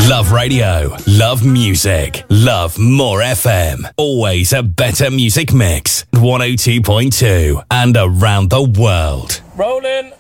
Love radio, love music, love more FM. Always a better music mix. 102.2 and around the world. Rolling.